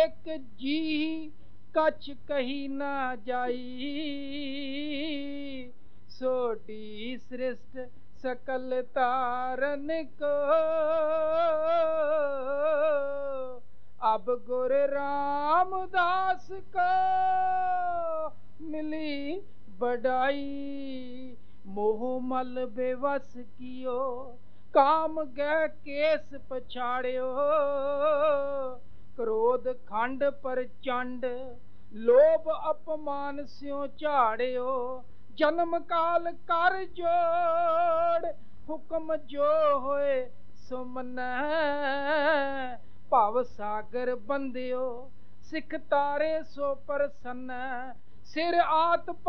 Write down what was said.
एक जी कछ कही ना जाई। सोडी सृष्ट सकल तारन को अब गुरु रामदास को मिली बढ़ाई। मोह मल बेवस कियो काम गह केस पछाड़ियो। क्रोध खंड पर चंड लोभ अपमान स्यों झाड़ियो। जन्म काल कर जोड़ हुक्म जो होए सो मनै। भव सागर बंदियो सिख तारे सो प्रसन्न। सिर आत